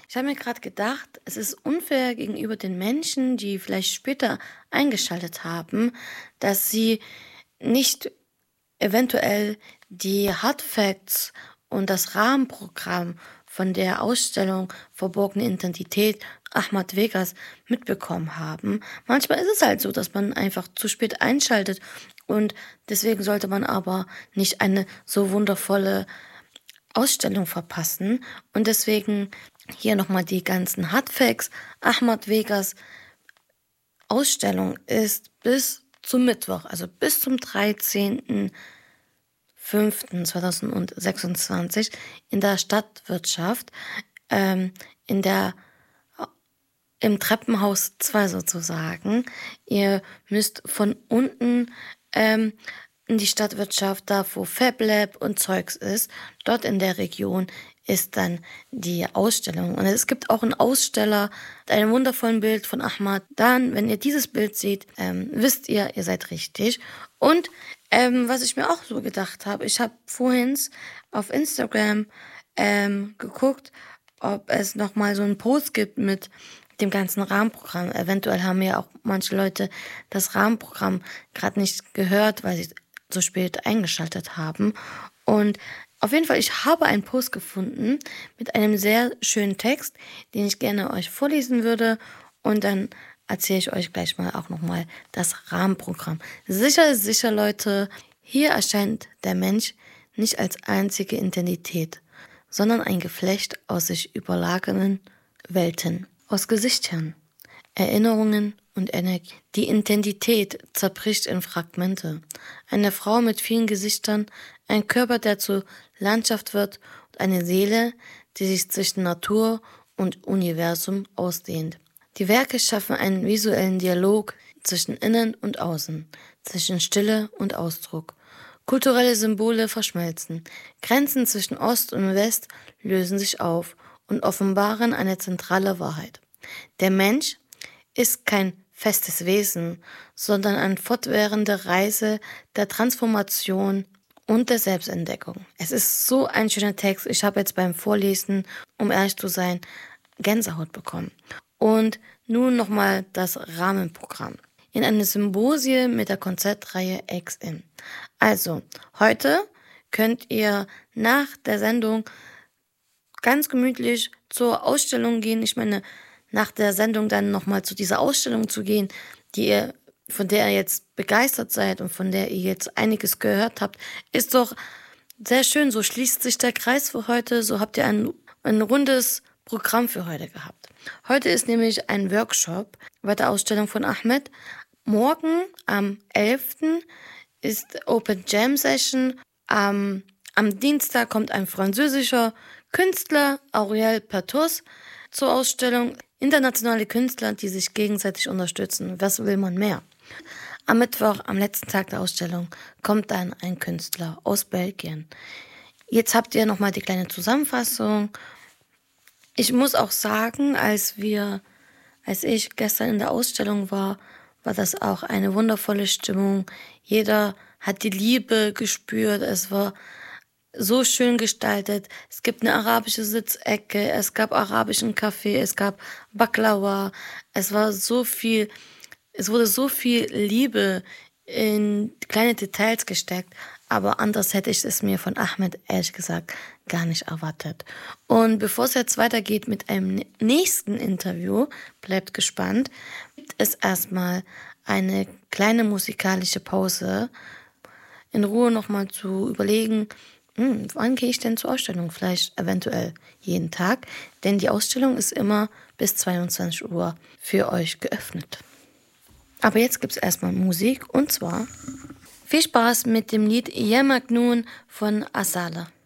Ich habe mir gerade gedacht, es ist unfair gegenüber den Menschen, die vielleicht später eingeschaltet haben, dass sie nicht eventuell die Hard Facts und das Rahmenprogramm von der Ausstellung Verborgene Identität Ahmad Vegas mitbekommen haben. Manchmal ist es halt so, dass man einfach zu spät einschaltet und deswegen sollte man aber nicht eine so wundervolle Ausstellung verpassen. Und deswegen hier nochmal die ganzen Hardfacts. Ahmad Vegas Ausstellung ist bis zum Mittwoch, also bis zum 13.05.2026 in der Stadtwirtschaft, in der im Treppenhaus 2 sozusagen. Ihr müsst von unten in die Stadtwirtschaft, da wo FabLab und Zeugs ist, dort in der Region ist dann die Ausstellung. Und es gibt auch einen Aussteller mit einem wundervollen Bild von Ahmad. Dann, wenn ihr dieses Bild seht, wisst ihr, ihr seid richtig. Und was ich mir auch so gedacht habe, ich habe vorhin auf Instagram geguckt, ob es nochmal so einen Post gibt mit dem ganzen Rahmenprogramm. Eventuell haben ja auch manche Leute das Rahmenprogramm gerade nicht gehört, weil sie so spät eingeschaltet haben. Und auf jeden Fall, ich habe einen Post gefunden mit einem sehr schönen Text, den ich gerne euch vorlesen würde. Und dann erzähle ich euch gleich mal auch nochmal das Rahmenprogramm. Sicher ist sicher, Leute, hier erscheint der Mensch nicht als einzige Identität, sondern ein Geflecht aus sich überlagernden Welten, aus Gesichtern, Erinnerungen und Energie. Die Identität zerbricht in Fragmente. Eine Frau mit vielen Gesichtern, ein Körper, der zur Landschaft wird und eine Seele, die sich zwischen Natur und Universum ausdehnt. Die Werke schaffen einen visuellen Dialog zwischen Innen und Außen, zwischen Stille und Ausdruck. Kulturelle Symbole verschmelzen. Grenzen zwischen Ost und West lösen sich auf und offenbaren eine zentrale Wahrheit. Der Mensch ist kein festes Wesen, sondern eine fortwährende Reise der Transformation und der Selbstentdeckung. Es ist so ein schöner Text. Ich habe jetzt beim Vorlesen, um ehrlich zu sein, Gänsehaut bekommen. Und nun nochmal das Rahmenprogramm. In einem Symposium mit der Konzertreihe XM. Also, heute könnt ihr nach der Sendung ganz gemütlich zur Ausstellung gehen. Ich meine, nach der Sendung dann nochmal zu dieser Ausstellung zu gehen, von der ihr jetzt begeistert seid und von der ihr jetzt einiges gehört habt, ist doch sehr schön. So schließt sich der Kreis für heute. So habt ihr ein rundes Programm für heute gehabt. Heute ist nämlich ein Workshop bei der Ausstellung von Ahmed. Morgen am 11. ist Open Jam Session. Am Dienstag kommt ein französischer Künstler, Auriel Patos, zur Ausstellung. Internationale Künstler, die sich gegenseitig unterstützen. Was will man mehr? Am Mittwoch, am letzten Tag der Ausstellung, kommt dann ein Künstler aus Belgien. Jetzt habt ihr nochmal die kleine Zusammenfassung. Ich muss auch sagen, als ich gestern in der Ausstellung war das auch eine wundervolle Stimmung. Jeder hat die Liebe gespürt. Es war so schön gestaltet. Es gibt eine arabische Sitzecke, es gab arabischen Kaffee, es gab Baklava. Es wurde so viel Liebe in kleine Details gesteckt. Aber anders hätte ich es mir von Ahmed ehrlich gesagt gar nicht erwartet. Und bevor es jetzt weitergeht mit einem nächsten Interview, bleibt gespannt, gibt es erstmal eine kleine musikalische Pause, in Ruhe nochmal zu überlegen, wann gehe ich denn zur Ausstellung? Vielleicht eventuell jeden Tag, denn die Ausstellung ist immer bis 22 Uhr für euch geöffnet. Aber jetzt gibt es erstmal Musik und zwar viel Spaß mit dem Lied Ya Majnoon von Asala.